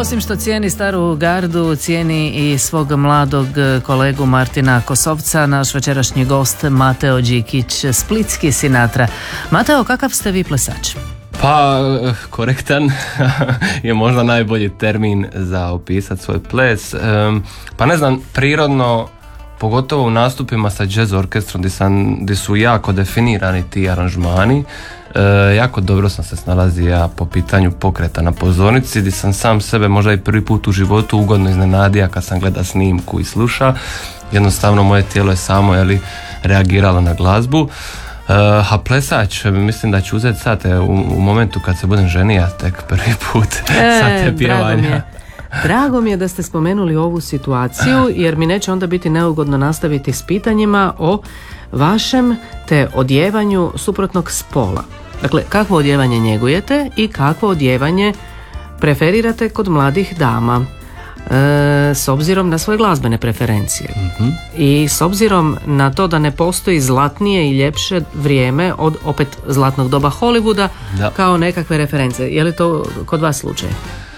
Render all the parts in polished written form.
Osim što cijeni staru gardu, cijeni i svog mladog kolegu Martina Kosovca, naš večerašnji gost Mateo Đikić, splitski Sinatra. Mateo, kakav ste vi plesač? Pa, korektan je možda najbolji termin za opisati svoj ples. Pa ne znam, prirodno, pogotovo u nastupima sa jazz orkestrom gdje su jako definirani ti aranžmani, jako dobro sam se snalazio po pitanju pokreta na pozornici, gdje sam sam sebe možda i prvi put u životu ugodno iznenadio kad sam gleda snimku i sluša. Jednostavno moje tijelo je samo reagiralo na glazbu. A plesač, mislim da ću uzeti sate u momentu kad se budem ženija tek prvi put sate pjevanja. Drago mi je da ste spomenuli ovu situaciju, jer mi neće onda biti neugodno nastaviti s pitanjima o vašem te odjevanju suprotnog spola. Dakle, kakvo odjevanje njegujete i kakvo odjevanje preferirate kod mladih dama, s obzirom na svoje glazbene preferencije. I s obzirom na to da ne postoji zlatnije i ljepše vrijeme od opet zlatnog doba Hollywooda kao nekakve reference. Je li to kod vas slučaj?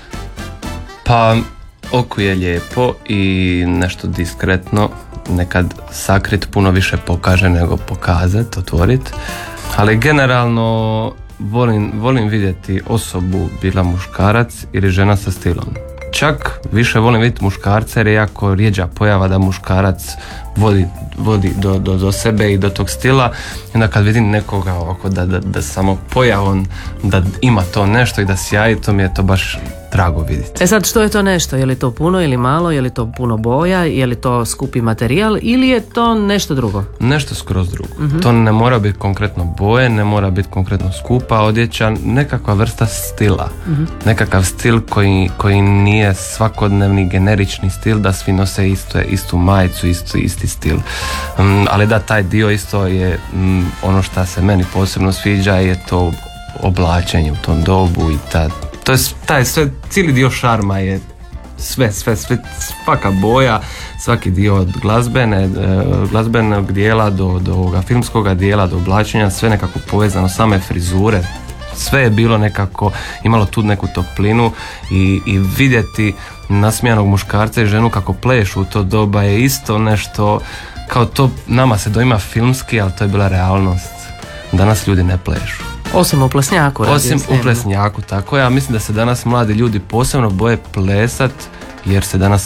Pa, oku je lijepo i nešto diskretno, nekad sakrit puno više pokaže nego pokazat, otvorit, ali generalno volim vidjeti osobu, bila muškarac ili žena sa stilom. Čak više volim vidjeti muškarca jer je jako rijeđa pojava da muškarac vodi do sebe i do tog stila. I onda kad vidim nekoga ovako da samo pojavom da ima to nešto i da sjaji, to mi je to baš drago vidjeti. Sad, što je to nešto? Je li to puno ili malo? Je li to puno boja? Je li to skupi materijal? Ili je to nešto drugo? Nešto skroz drugo. To ne mora biti konkretno boje, ne mora biti konkretno skupa odjeća, nekakva vrsta stila. Nekakav stil koji nije svakodnevni generični stil da svi nose istu majicu, isti stil. Ali da, taj dio isto je ono što se meni posebno sviđa, je to oblačenje u tom dobu i to je taj sve, cijeli dio šarma je sve, svaka boja, svaki dio od glazbenog dijela do ovoga filmskoga dijela, do oblačenja, sve nekako povezano, same frizure, sve je bilo nekako, imalo tu neku toplinu i vidjeti nasmijanog muškarca i ženu kako plešu u to doba je isto nešto, kao to nama se doima filmski, ali to je bila realnost. Danas ljudi ne plešu. Osim u plesnjaku. Osim u plesnjaku, tako. Ja mislim da se danas mladi ljudi posebno boje plesat jer se danas